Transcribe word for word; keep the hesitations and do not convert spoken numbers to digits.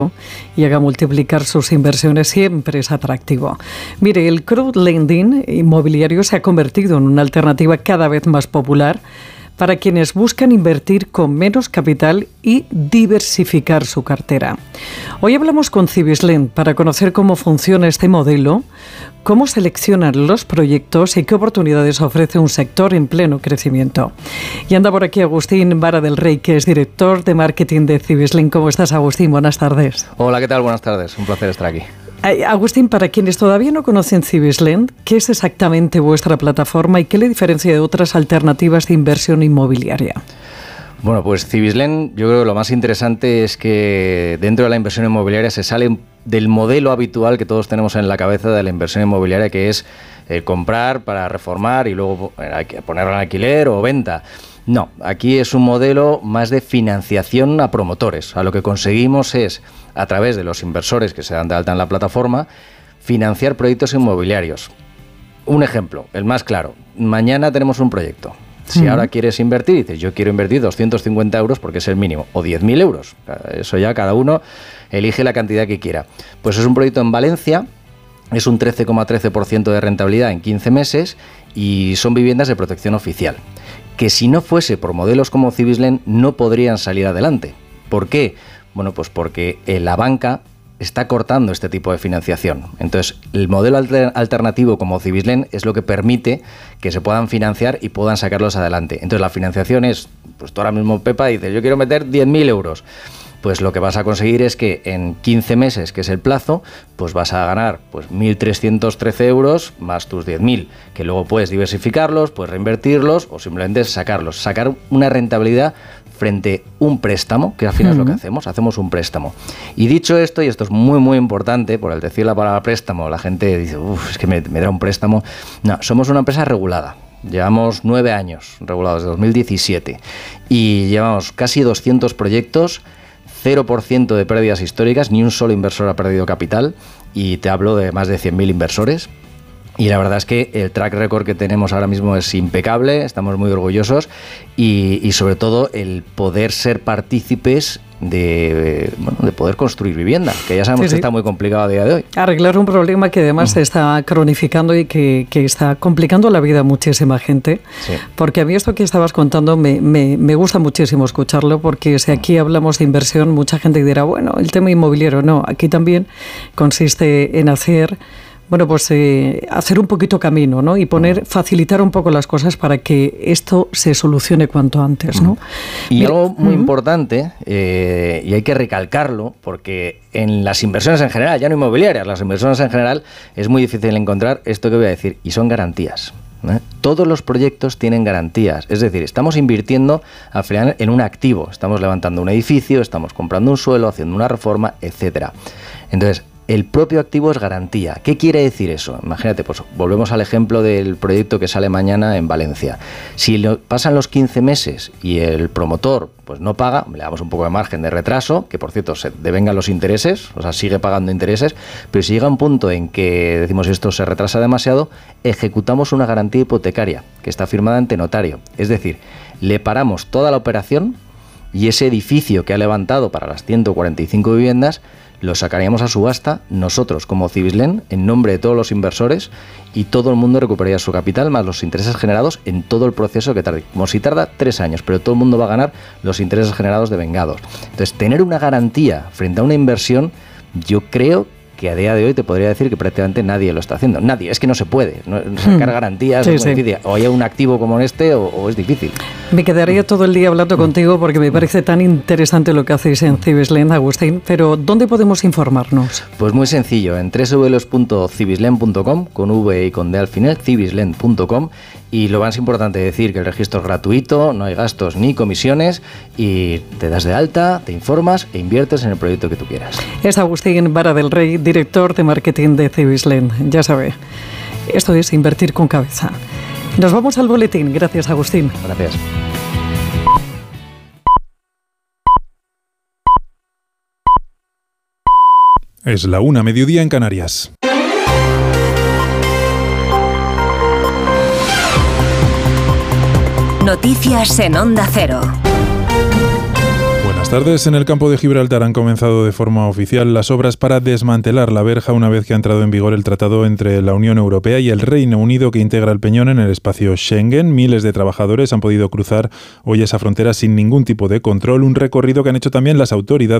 y haga multiplicar sus inversiones siempre es atractivo. Mire, el crowdlending inmobiliario se ha convertido en una alternativa cada vez más popular para quienes buscan invertir con menos capital y diversificar su cartera. Hoy hablamos con Cibislend para conocer cómo funciona este modelo, cómo seleccionan los proyectos y qué oportunidades ofrece un sector en pleno crecimiento. Y anda por aquí Agustín Vara del Rey, que es director de marketing de Cibislend. ¿Cómo estás, Agustín? Buenas tardes. Hola, ¿qué tal? Buenas tardes. Un placer estar aquí. Agustín, para quienes todavía no conocen Cibislend, ¿qué es exactamente vuestra plataforma y qué le diferencia de otras alternativas de inversión inmobiliaria? Bueno, pues Cibislend, yo creo que lo más interesante es que dentro de la inversión inmobiliaria se sale del modelo habitual que todos tenemos en la cabeza de la inversión inmobiliaria, que es eh, comprar para reformar y luego ponerlo en alquiler o venta. No, aquí es un modelo más de financiación a promotores. A lo que conseguimos es, a través de los inversores que se dan de alta en la plataforma, financiar proyectos inmobiliarios. Un ejemplo, el más claro. Mañana tenemos un proyecto. Si uh-huh. ahora quieres invertir, dices, yo quiero invertir doscientos cincuenta euros porque es el mínimo, o diez mil euros. Eso ya cada uno elige la cantidad que quiera. Pues es un proyecto en Valencia, es un trece coma trece por ciento de rentabilidad en quince meses y son viviendas de protección oficial, que si no fuese por modelos como Cibislend no podrían salir adelante. ¿Por qué? Bueno, pues porque la banca está cortando este tipo de financiación. Entonces, el modelo alter- alternativo como Cibislend es lo que permite que se puedan financiar y puedan sacarlos adelante. Entonces, la financiación es, pues tú ahora mismo, Pepa, dices, yo quiero meter diez mil euros. Pues lo que vas a conseguir es que en quince meses, que es el plazo, pues vas a ganar pues mil trescientos trece euros más tus diez mil, que luego puedes diversificarlos, puedes reinvertirlos o simplemente sacarlos. Sacar una rentabilidad frente a un préstamo, que al final uh-huh. es lo que hacemos, hacemos un préstamo. Y dicho esto, y esto es muy muy importante, por el decir la palabra préstamo, la gente dice, uff, es que me, me da un préstamo. No, somos una empresa regulada. Llevamos nueve años regulados, desde dos mil diecisiete, y llevamos casi doscientos proyectos, cero por ciento de pérdidas históricas, ni un solo inversor ha perdido capital, y te hablo de más de cien mil inversores. Y la verdad es que el track record que tenemos ahora mismo es impecable, estamos muy orgullosos y, y sobre todo el poder ser partícipes de, bueno, de poder construir vivienda, que ya sabemos sí, que sí. está muy complicado a día de hoy. Arreglar un problema que además uh-huh. se está cronificando y que, que está complicando la vida a muchísima gente, sí. porque a mí esto que estabas contando me, me, me gusta muchísimo escucharlo, porque si aquí hablamos de inversión, mucha gente dirá, bueno, el tema inmobiliario no, aquí también consiste en hacer... Bueno, pues eh, hacer un poquito camino, ¿no? Y poner, facilitar un poco las cosas para que esto se solucione cuanto antes, ¿no? Y Mira, algo muy uh-huh. importante, eh, y hay que recalcarlo, porque en las inversiones en general, ya no inmobiliarias, las inversiones en general, es muy difícil encontrar esto que voy a decir, y son garantías. ¿eh? Todos los proyectos tienen garantías, es decir, estamos invirtiendo al final en un activo, estamos levantando un edificio, estamos comprando un suelo, haciendo una reforma, etcétera. Entonces, el propio activo es garantía. ¿Qué quiere decir eso? Imagínate, pues volvemos al ejemplo del proyecto que sale mañana en Valencia. Si lo, pasan los quince meses y el promotor pues no paga, le damos un poco de margen de retraso, que por cierto se devengan los intereses, o sea, sigue pagando intereses, pero si llega un punto en que decimos esto se retrasa demasiado, ejecutamos una garantía hipotecaria que está firmada ante notario. Es decir, le paramos toda la operación y ese edificio que ha levantado para las ciento cuarenta y cinco viviendas lo sacaríamos a subasta nosotros como Cibislend en nombre de todos los inversores y todo el mundo recuperaría su capital más los intereses generados en todo el proceso que tarde. Como si tarda tres años, pero todo el mundo va a ganar los intereses generados de vengados. Entonces, tener una garantía frente a una inversión, yo creo que a día de hoy te podría decir que prácticamente nadie lo está haciendo. Nadie, es que no se puede. No, sacar hmm. garantías sí, es muy sí. difícil. O hay un activo como este o, o es difícil. Me quedaría todo el día hablando contigo porque me parece tan interesante lo que hacéis en Cibislend, Agustín, pero ¿dónde podemos informarnos? Pues muy sencillo, en doble u doble u doble u punto cibislend punto com, con V y con D al final, cibislend punto com, y lo más importante es decir que el registro es gratuito, no hay gastos ni comisiones y te das de alta, te informas e inviertes en el proyecto que tú quieras. Es Agustín Vara del Rey, director de marketing de Cibislend. Ya sabe, esto es invertir con cabeza. Nos vamos al boletín. Gracias, Agustín. Gracias. Es la una, mediodía en Canarias. Noticias en Onda Cero. Buenas tardes. En el campo de Gibraltar han comenzado de forma oficial las obras para desmantelar la verja una vez que ha entrado en vigor el tratado entre la Unión Europea y el Reino Unido que integra el Peñón en el espacio Schengen. Miles de trabajadores han podido cruzar hoy esa frontera sin ningún tipo de control, un recorrido que han hecho también las autoridades